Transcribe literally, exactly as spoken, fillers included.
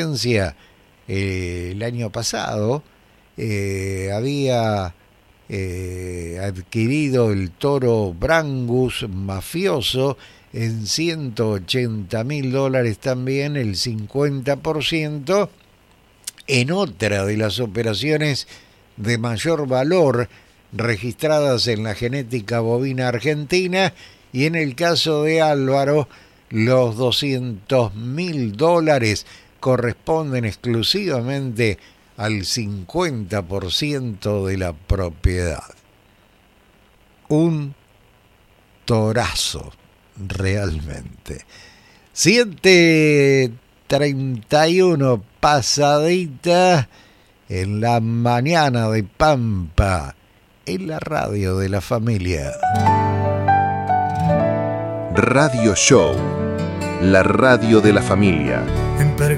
Francia eh, el año pasado eh, había eh, adquirido el toro Brangus mafioso en ciento ochenta mil dólares también, el cincuenta por ciento, en otra de las operaciones de mayor valor registradas en la genética bovina argentina, y en el caso de Álvaro, los doscientos mil dólares corresponden exclusivamente al cincuenta por ciento de la propiedad. Un torazo, realmente. siete treinta y uno pasadita en la mañana de Pampa, en la radio de la familia. Radio Show, la radio de la familia. En